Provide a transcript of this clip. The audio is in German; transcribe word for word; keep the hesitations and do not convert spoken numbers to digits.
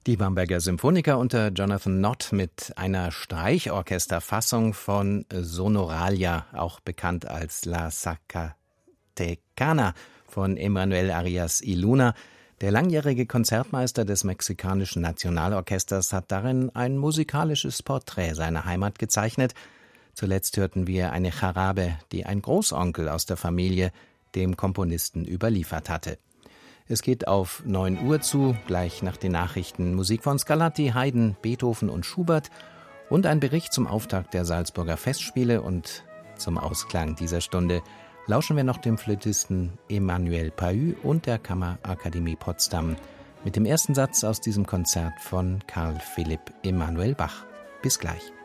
Die Bamberger Symphoniker unter Jonathan Nott mit einer Streichorchesterfassung von Sonoralia, auch bekannt als La Zacatecana von Emanuel Arias y Luna. Der langjährige Konzertmeister des mexikanischen Nationalorchesters hat darin ein musikalisches Porträt seiner Heimat gezeichnet. Zuletzt hörten wir eine Charabe, die ein Großonkel aus der Familie dem Komponisten überliefert hatte. Es geht auf neun Uhr zu, gleich nach den Nachrichten Musik von Scarlatti, Haydn, Beethoven und Schubert und ein Bericht zum Auftakt der Salzburger Festspiele. Und zum Ausklang dieser Stunde lauschen wir noch dem Flötisten Emmanuel Pahü und der Kammerakademie Potsdam mit dem ersten Satz aus diesem Konzert von Karl Philipp Emanuel Bach. Bis gleich.